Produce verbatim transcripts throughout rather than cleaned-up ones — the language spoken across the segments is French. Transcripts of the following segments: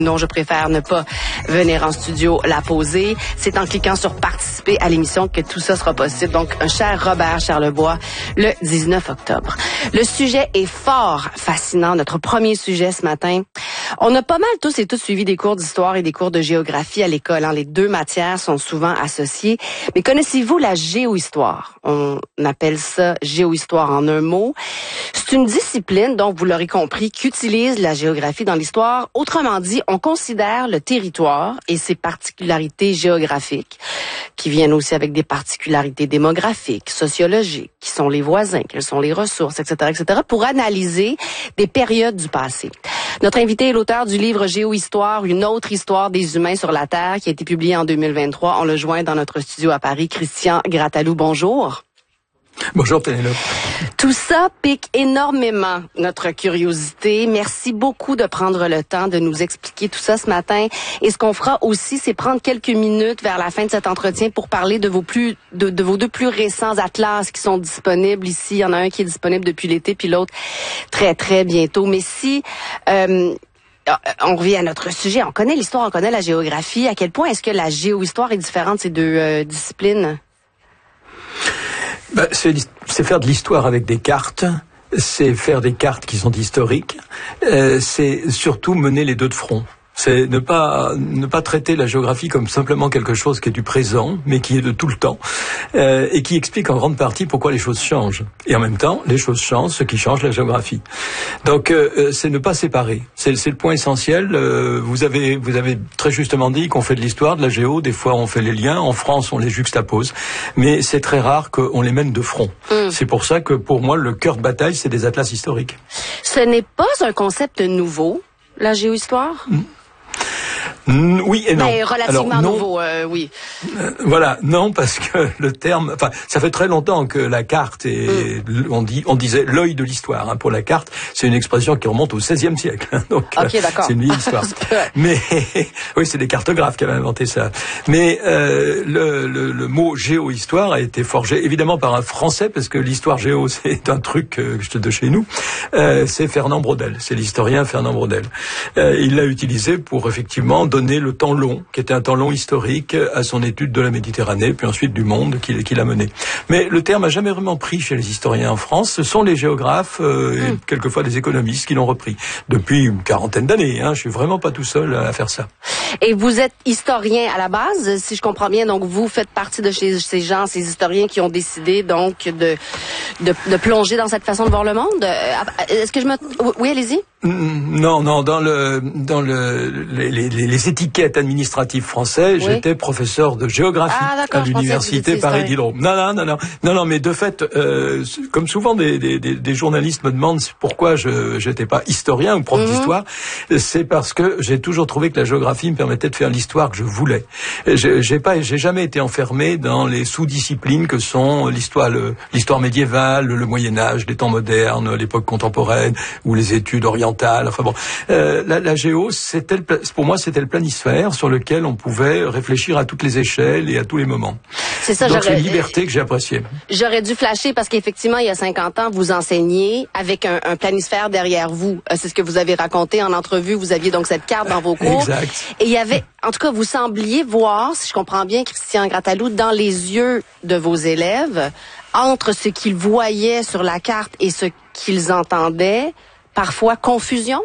Non, je préfère ne pas venir en studio la poser. C'est en cliquant sur participer à l'émission que tout ça sera possible. Donc, un cher Robert Charlebois, le dix-neuf octobre. Le sujet est fort fascinant. Notre premier sujet ce matin. On a pas mal tous et toutes suivi des cours d'histoire et des cours de géographie à l'école. Hein. Les deux matières sont souvent associées. Mais connaissez-vous la géohistoire? On appelle ça géohistoire en un mot. C'est une discipline, donc vous l'aurez compris, qu'utilise la géographie dans l'histoire. Autrement dit, on considère le territoire et ses particularités géographiques, qui viennent aussi avec des particularités démographiques, sociologiques, qui sont les voisins, quelles sont les ressources, et cetera, et cetera, pour analyser des périodes du passé. Notre invité est l'auteur du livre Géohistoire, une autre histoire des humains sur la Terre, qui a été publié en deux mille vingt-trois. On le joint dans notre studio à Paris. Christian Grattalou, bonjour. Bonjour Pénélope. Tout ça pique énormément notre curiosité. Merci beaucoup de prendre le temps de nous expliquer tout ça ce matin. Et ce qu'on fera aussi, c'est prendre quelques minutes vers la fin de cet entretien pour parler de vos plus de, de vos deux plus récents atlas qui sont disponibles ici. Il y en a un qui est disponible depuis l'été, puis l'autre très très bientôt. Mais si euh, on revient à notre sujet, on connaît l'histoire, on connaît la géographie. À quel point est-ce que la géohistoire est différente de ces deux euh, disciplines? Ben, c'est, c'est faire de l'histoire avec des cartes, c'est faire des cartes qui sont historiques, euh, c'est surtout mener les deux de front. C'est ne pas ne pas traiter la géographie comme simplement quelque chose qui est du présent, mais qui est de tout le temps, euh, et qui explique en grande partie pourquoi les choses changent. Et en même temps, les choses changent, ce qui change la géographie. Donc, euh, c'est ne pas séparer. C'est, c'est le point essentiel. Euh, vous avez vous avez très justement dit qu'on fait de l'histoire, de la géo. Des fois, on fait les liens. En France, on les juxtapose, mais c'est très rare qu'on les mène de front. Mm. C'est pour ça que, pour moi, le cœur de bataille, c'est des atlas historiques. Ce n'est pas un concept nouveau, la géohistoire. Mm. Oui et non. Mais relativement Alors, non, nouveau, euh, oui. Euh, voilà, non, parce que le terme, enfin, ça fait très longtemps que la carte est, mm. on dit, on disait l'œil de l'histoire. Hein, pour la carte, c'est une expression qui remonte au seizième siècle. Donc, okay, euh, d'accord. c'est une vieille histoire. Mais oui, c'est des cartographes qui avaient inventé ça. Mais euh, le, le, le mot géohistoire a été forgé évidemment par un Français, parce que l'histoire géo, c'est un truc euh, de chez nous. Euh, c'est Fernand Braudel, c'est l'historien Fernand Braudel. Euh, il l'a utilisé pour effectivement donner le temps long, qui était un temps long historique, à son étude de la Méditerranée, puis ensuite du monde qu'il, qu'il a mené. Mais le terme n'a jamais vraiment pris chez les historiens en France. Ce sont les géographes euh, mmh. et quelquefois des économistes qui l'ont repris. Depuis une quarantaine d'années, hein, je suis vraiment pas tout seul à faire ça. Et vous êtes historien à la base, si je comprends bien, donc vous faites partie de chez, ces gens, ces historiens qui ont décidé donc de, de, de plonger dans cette façon de voir le monde. Est-ce que je me... Oui, allez-y. Non, non, dans le dans le les, les, les étiquettes administratives françaises, oui. J'étais professeur de géographie ah, à l'université Paris-Diderot. Non, non, non, non, non, non, mais de fait, euh, comme souvent des, des, des journalistes me demandent pourquoi je j'étais pas historien ou prof mm-hmm. d'histoire, c'est parce que j'ai toujours trouvé que la géographie me permettait de faire l'histoire que je voulais. J'ai, j'ai pas, j'ai jamais été enfermé dans les sous-disciplines que sont l'histoire, le, l'histoire médiévale, le Moyen Âge, les temps modernes, l'époque contemporaine ou les études orientales. Enfin bon, euh, la, la géo, c'était le, pour moi, c'était le planisphère sur lequel on pouvait réfléchir à toutes les échelles et à tous les moments. C'est ça. Donc c'est une liberté que j'ai appréciée. J'aurais dû flasher parce qu'effectivement, il y a cinquante ans, vous enseignez avec un, un planisphère derrière vous. C'est ce que vous avez raconté en entrevue. Vous aviez donc cette carte dans vos cours. Exact. Et il y avait, en tout cas, vous sembliez voir, si je comprends bien, Christian Grattalou, dans les yeux de vos élèves, entre ce qu'ils voyaient sur la carte et ce qu'ils entendaient, parfois confusion?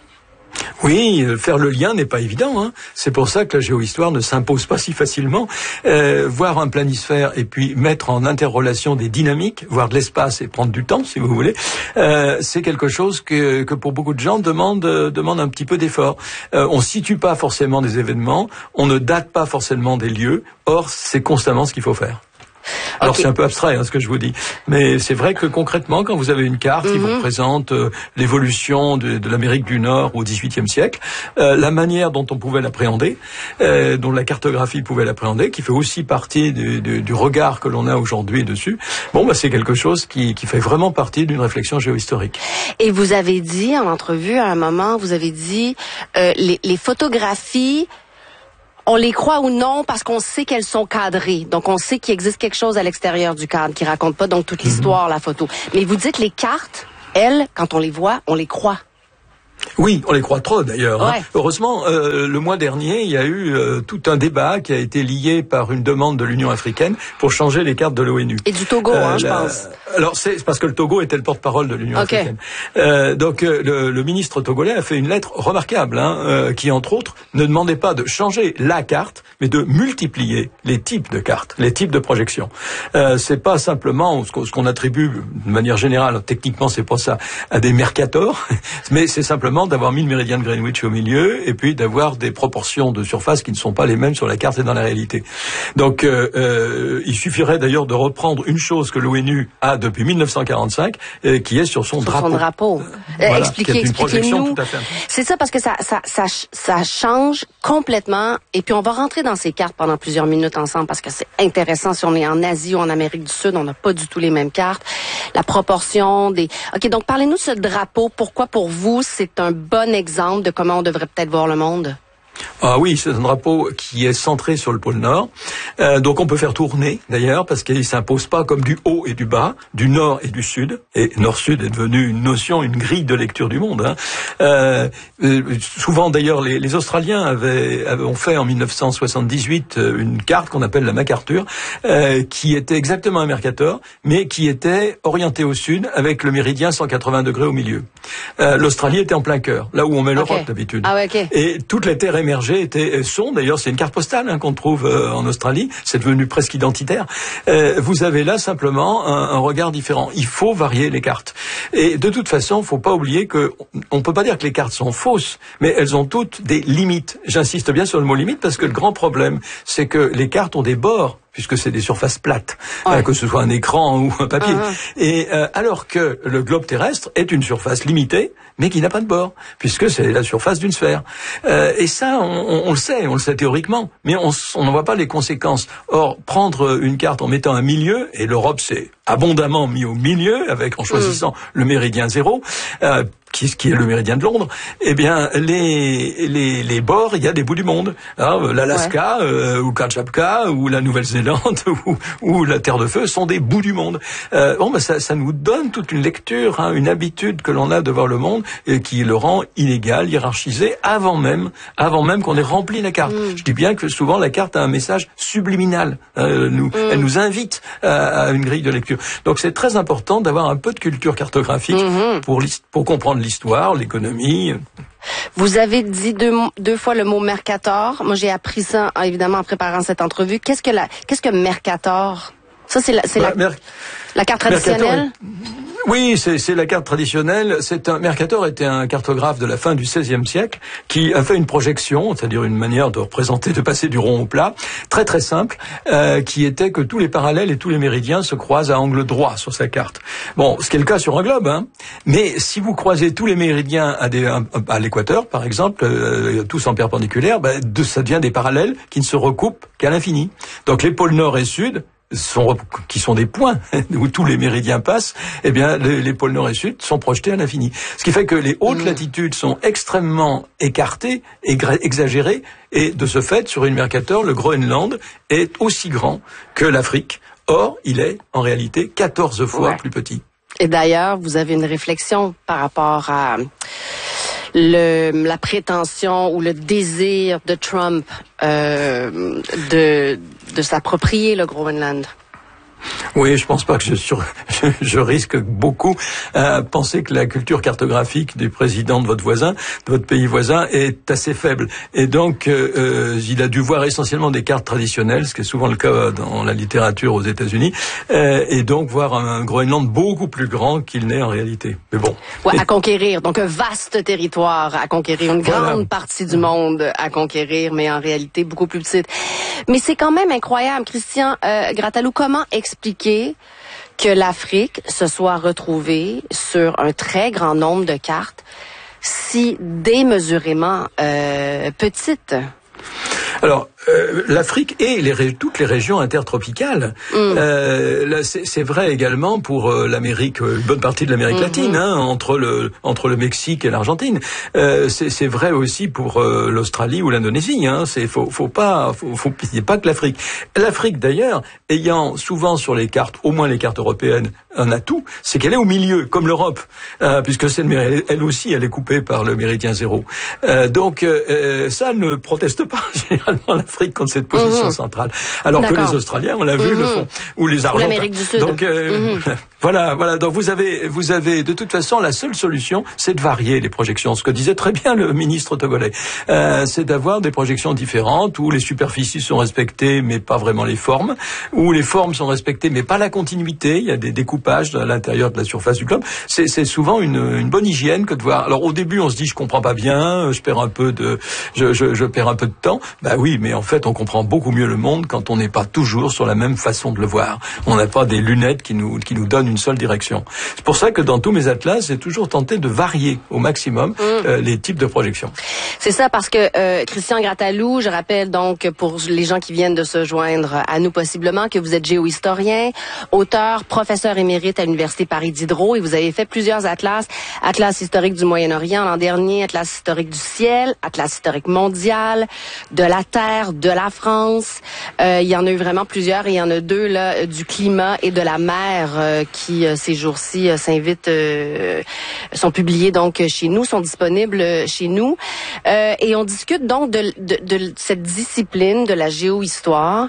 Oui, faire le lien n'est pas évident. Hein. C'est pour ça que la géohistoire ne s'impose pas si facilement. Euh, voir un planisphère et puis mettre en interrelation des dynamiques, voir de l'espace et prendre du temps, si vous voulez, euh, c'est quelque chose que, que pour beaucoup de gens demande, euh, demande un petit peu d'effort. Euh, on situe pas forcément des événements, on ne date pas forcément des lieux. Or, c'est constamment ce qu'il faut faire. Alors okay. C'est un peu abstrait hein, ce que je vous dis, mais c'est vrai que concrètement, quand vous avez une carte mm-hmm. qui vous présente euh, l'évolution de, de l'Amérique du Nord au dix-huitième siècle, euh, la manière dont on pouvait l'appréhender, euh, dont la cartographie pouvait l'appréhender, qui fait aussi partie du, du, du regard que l'on a aujourd'hui dessus, bon, bah, c'est quelque chose qui, qui fait vraiment partie d'une réflexion géohistorique. Et vous avez dit en entrevue à un moment, vous avez dit euh, les, les photographies, on les croit ou non parce qu'on sait qu'elles sont cadrées. Donc, on sait qu'il existe quelque chose à l'extérieur du cadre qui raconte pas donc toute l'histoire, mm-hmm. la photo. Mais vous dites les cartes, elles, quand on les voit, on les croit. Oui, on les croit trop d'ailleurs. Ouais. Hein. Heureusement, euh, le mois dernier, il y a eu euh, tout un débat qui a été lié par une demande de l'Union africaine pour changer les cartes de l'ONU. Et du Togo, euh, hein, je la... pense. Alors c'est parce que le Togo était le porte-parole de l'Union okay. africaine. Euh, donc euh, le, le ministre togolais a fait une lettre remarquable, hein, euh, qui entre autres ne demandait pas de changer la carte, mais de multiplier les types de cartes, les types de projections. Euh, c'est pas simplement ce qu'on attribue de manière générale, techniquement c'est pas ça, à des mercators, mais c'est simplement d'avoir mis le méridien de Greenwich au milieu et puis d'avoir des proportions de surface qui ne sont pas les mêmes sur la carte et dans la réalité. Donc euh, euh, il suffirait d'ailleurs de reprendre une chose que l'ONU a depuis mille neuf cent quarante-cinq, euh, qui est sur son sur drapeau. Son drapeau. Euh, voilà, expliquez, expliquez-nous. Tout à fait. C'est ça, parce que ça, ça, ça, ça change complètement. Et puis on va rentrer dans ces cartes pendant plusieurs minutes ensemble parce que c'est intéressant. Si on est en Asie ou en Amérique du Sud, on n'a pas du tout les mêmes cartes. La proportion des. Ok, donc parlez-nous de ce drapeau. Pourquoi pour vous c'est un bon exemple de comment on devrait peut-être voir le monde? Ah oui, c'est un drapeau qui est centré sur le pôle Nord. Euh, donc on peut faire tourner, d'ailleurs, parce qu'il s'impose pas comme du haut et du bas, du Nord et du Sud. Et Nord-Sud est devenu une notion, une grille de lecture du monde. Hein. Euh, euh, souvent, d'ailleurs, les, les Australiens avaient, avaient ont fait en mille neuf cent soixante-dix-huit une carte qu'on appelle la MacArthur, euh, qui était exactement un Mercator, mais qui était orientée au Sud avec le méridien cent quatre-vingts degrés au milieu. Euh, L'Australie était en plein cœur, là où on met l'Europe okay. d'habitude. Ah ouais, okay. Et toutes les terres émergées étaient, sont, d'ailleurs, c'est une carte postale hein, qu'on trouve euh, en Australie, c'est devenu presque identitaire. Euh, vous avez là simplement un, un regard différent. Il faut varier les cartes. Et de toute façon, il ne faut pas oublier que on ne peut pas dire que les cartes sont fausses, mais elles ont toutes des limites. J'insiste bien sur le mot limite parce que le grand problème, c'est que les cartes ont des bords, puisque c'est des surfaces plates, ouais. euh, que ce soit un écran ou un papier. Uh-huh. Et euh, alors que le globe terrestre est une surface limitée, mais qui n'a pas de bord, puisque c'est la surface d'une sphère. Euh, et ça, on, on, on le sait, on le sait théoriquement, mais on n'en voit pas les conséquences. Or, prendre une carte en mettant un milieu, et l'Europe s'est abondamment mis au milieu, avec en choisissant mmh. le méridien zéro, euh, qui, qui est le méridien de Londres, eh bien, les, les, les bords, il y a des bouts du monde. Hein, L'Alaska, ouais. euh, ou Kamchatka, ou la Nouvelle-Zélande, ou, ou la Terre de Feu sont des bouts du monde. Euh, bon, ben, ça, ça nous donne toute une lecture, hein, une habitude que l'on a de voir le monde, et qui le rend inégal, hiérarchisé, avant même, avant même qu'on ait rempli la carte. Mm. Je dis bien que souvent, la carte a un message subliminal. Euh, nous, mm. Elle nous invite à, à une grille de lecture. Donc, c'est très important d'avoir un peu de culture cartographique mm-hmm. pour, pour comprendre l'histoire, l'économie. Vous avez dit deux, deux fois le mot Mercator. Moi, j'ai appris ça, évidemment, en préparant cette entrevue. Qu'est-ce que la, qu'est-ce que Mercator? Ça, c'est la, c'est bah, la, Mer... la carte traditionnelle? Est... Oui, c'est, c'est la carte traditionnelle. C'est un, Mercator était un cartographe de la fin du seizième siècle qui a fait une projection, c'est-à-dire une manière de représenter, de passer du rond au plat, très très simple, euh, qui était que tous les parallèles et tous les méridiens se croisent à angle droit sur sa carte. Bon, ce qui est le cas sur un globe, hein. Mais si vous croisez tous les méridiens à, des, à, à l'équateur, par exemple, euh, tous en perpendiculaire, ben, de, ça devient des parallèles qui ne se recoupent qu'à l'infini. Donc les pôles nord et sud, Sont, qui sont des points où tous les méridiens passent, eh bien, les, les pôles nord et sud sont projetés à l'infini. Ce qui fait que les hautes mmh. latitudes sont extrêmement écartées, exagérées, et de ce fait, sur une Mercator, le Groenland est aussi grand que l'Afrique. Or, il est, en réalité, quatorze fois ouais. plus petit. Et d'ailleurs, vous avez une réflexion par rapport à le, la prétention ou le désir de Trump euh, de, de s'approprier le Groenland. Oui, je pense pas que je, sur, je, je risque beaucoup à penser que la culture cartographique du président de votre voisin, de votre pays voisin, est assez faible. Et donc, euh, il a dû voir essentiellement des cartes traditionnelles, ce qui est souvent le cas dans la littérature aux États-Unis, euh, et donc voir un Groenland beaucoup plus grand qu'il n'est en réalité. Mais bon. Ouais, à conquérir. Donc, un vaste territoire à conquérir, une grande voilà. partie du monde à conquérir, mais en réalité beaucoup plus petite. Mais c'est quand même incroyable, Christian euh, Grattalou, comment expliquer que l'Afrique se soit retrouvée sur un très grand nombre de cartes si démesurément euh, petite? Alors, euh, l'Afrique et les, toutes les régions intertropicales. Mm. Euh, c'est, c'est vrai également pour euh, l'Amérique, une bonne partie de l'Amérique mm-hmm. latine, hein, entre le entre le Mexique et l'Argentine. Euh, c'est, c'est vrai aussi pour euh, l'Australie ou l'Indonésie. Hein. C'est faut faut pas faut, faut pitié pas que l'Afrique. L'Afrique d'ailleurs, ayant souvent sur les cartes, au moins les cartes européennes, un atout, c'est qu'elle est au milieu, comme l'Europe, euh, puisque c'est le, elle aussi, elle est coupée par le méridien zéro. Euh, donc euh, ça ne proteste pas généralement l'Afrique contre cette position mmh. centrale. Alors D'accord. que les Australiens, on l'a vu, mmh. le font, ou les Argentins. L'Amérique du Sud. Donc euh, mmh. voilà, voilà. Donc vous avez, vous avez de toute façon la seule solution, c'est de varier les projections. Ce que disait très bien le ministre togolais, euh, c'est d'avoir des projections différentes où les superficies sont respectées, mais pas vraiment les formes, où les formes sont respectées, mais pas la continuité. Il y a des découpages à l'intérieur de la surface du globe. C'est, c'est souvent une, une bonne hygiène que de voir. Alors au début, on se dit je comprends pas bien, je perds un peu de, je, je, je perds un peu de temps. Bah oui, mais en fait, on comprend beaucoup mieux le monde quand on n'est pas toujours sur la même façon de le voir. On n'a pas des lunettes qui nous qui nous donnent une seule direction. C'est pour ça que dans tous mes atlas, j'ai toujours tenté de varier au maximum mmh. euh, les types de projections. C'est ça, parce que euh, Christian Grattalou, je rappelle donc pour les gens qui viennent de se joindre à nous possiblement que vous êtes géohistorien, auteur, professeur émérite à l'Université Paris Diderot, et vous avez fait plusieurs atlas, atlas historique du Moyen-Orient l'an dernier, atlas historique du ciel, atlas historique mondial, de la Terre, de la France. Euh, il y en a eu vraiment plusieurs, et il y en a deux là, du climat et de la mer euh, qui euh, ces jours-ci euh, s'invitent, euh, sont publiés donc chez nous, sont disponibles chez nous. Euh, et on discute donc de, de, de cette discipline de la géohistoire.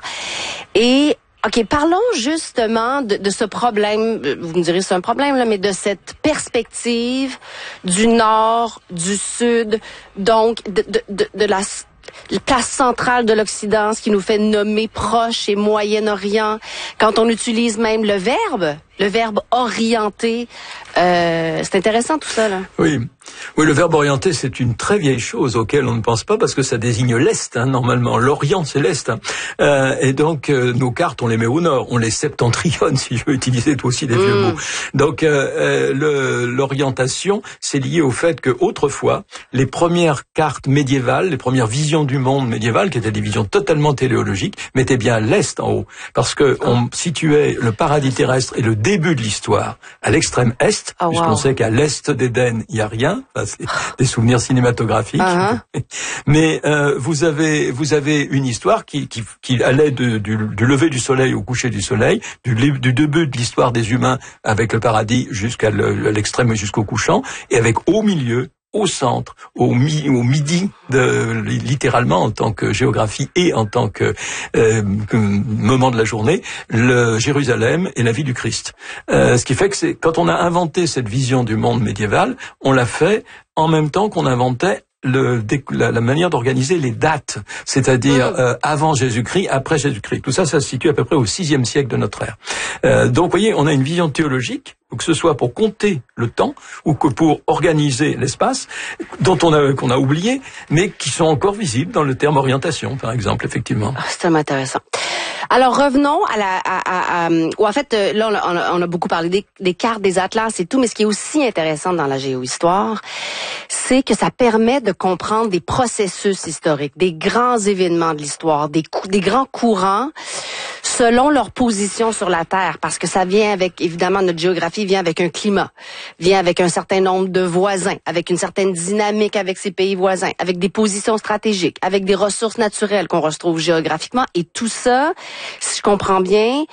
Et OK, parlons justement de, de ce problème, vous me direz c'est un problème, là, mais de cette perspective du nord, du sud, donc de, de, de, de la place centrale de l'Occident, ce qui nous fait nommer Proche et Moyen-Orient, quand on utilise même le verbe, le verbe orienter. Euh, c'est intéressant tout ça, là. Oui. Oui, le verbe orienter, c'est une très vieille chose auquel on ne pense pas parce que ça désigne l'Est, hein, normalement. L'Orient, c'est l'Est. Hein. Euh, et donc, euh, nos cartes, on les met au nord. On les septentrionne, si je veux utiliser toi aussi des mmh. vieux mots. Donc, euh, le, l'orientation, c'est lié au fait que autrefois, les premières cartes médiévales, les premières visions du monde médiéval, qui étaient des visions totalement téléologiques, mettaient bien l'Est en haut. Parce que on situait le paradis terrestre et le début de l'histoire à l'extrême Est, oh, puisqu'on wow. sait qu'à l'Est d'Éden, il n'y a rien. Enfin, c'est des souvenirs cinématographiques. Uh-huh. Mais euh, vous avez vous avez une histoire qui qui, qui allait de, du, du lever du soleil au coucher du soleil, du, du début de l'histoire des humains avec le paradis jusqu'à le, l'extrême et jusqu'au couchant, et avec au milieu, au centre, au, mi, au midi, de, littéralement en tant que géographie et en tant que, euh, que moment de la journée, le Jérusalem et la vie du Christ. Euh, ce qui fait que c'est quand on a inventé cette vision du monde médiéval, on l'a fait en même temps qu'on inventait Le, la, la manière d'organiser les dates, c'est-à-dire mmh. euh, avant Jésus-Christ, après Jésus-Christ. Tout ça, ça se situe à peu près au sixième siècle de notre ère. Euh, donc, vous voyez, on a une vision théologique, que ce soit pour compter le temps ou que pour organiser l'espace, dont on a qu'on a oublié, mais qui sont encore visibles dans le terme orientation, par exemple, effectivement. Oh, c'est tellement intéressant. Alors revenons à la, à, à, à, ou en fait là on a, on a beaucoup parlé des, des cartes, des atlas et tout, mais ce qui est aussi intéressant dans la géohistoire, c'est que ça permet de comprendre des processus historiques, des grands événements de l'histoire, des, des grands courants selon leur position sur la Terre, parce que ça vient avec, évidemment, notre géographie vient avec un climat, vient avec un certain nombre de voisins, avec une certaine dynamique avec ces pays voisins, avec des positions stratégiques, avec des ressources naturelles qu'on retrouve géographiquement, et tout ça, si je comprends bien,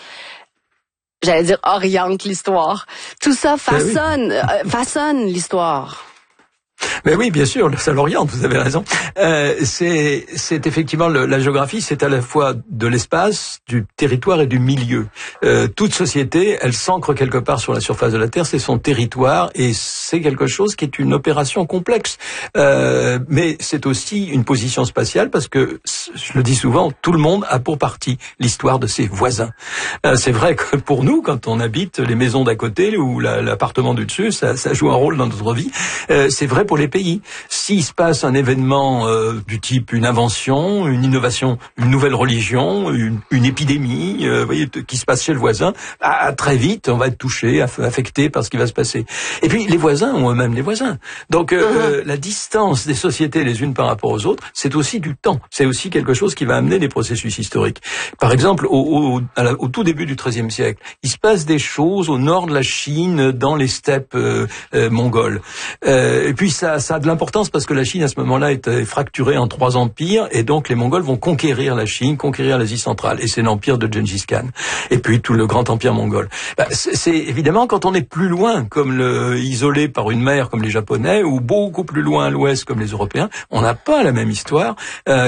j'allais dire oriente l'histoire. Tout ça façonne, oui. euh, façonne l'histoire. Mais oui, bien sûr, ça l'oriente, vous avez raison. Euh, c'est, c'est effectivement le, la géographie, c'est à la fois de l'espace, du territoire et du milieu. Euh, toute société, elle s'ancre quelque part sur la surface de la Terre, c'est son territoire, et c'est quelque chose qui est une opération complexe. Euh, mais c'est aussi une position spatiale, parce que, je le dis souvent, tout le monde a pour partie l'histoire de ses voisins. Euh, c'est vrai que pour nous, quand on habite les maisons d'à côté ou la, l'appartement du dessus, ça, ça joue un rôle dans notre vie. Euh, c'est vrai pour les pays. S'il se passe un événement euh, du type une invention, une innovation, une nouvelle religion, une, une épidémie, euh, vous voyez, qui se passe chez le voisin, ah, très vite, on va être touché, affecté par ce qui va se passer. Et puis, les voisins ont eux-mêmes les voisins. Donc, euh, uh-huh. euh, la distance des sociétés les unes par rapport aux autres, c'est aussi du temps. C'est aussi aussi quelque chose qui va amener des processus historiques. Par exemple, au, au, à la, au tout début du treizième siècle, il se passe des choses au nord de la Chine, dans les steppes euh, euh, mongoles. Euh, et puis ça, ça a de l'importance parce que la Chine à ce moment-là est fracturée en trois empires, et donc les Mongols vont conquérir la Chine, conquérir l'Asie centrale, et c'est l'empire de Gengis Khan. Et puis tout le grand empire mongol. Bah, c'est, c'est évidemment quand on est plus loin, comme le isolé par une mer, comme les Japonais, ou beaucoup plus loin à l'ouest, comme les Européens, on n'a pas la même histoire. Euh,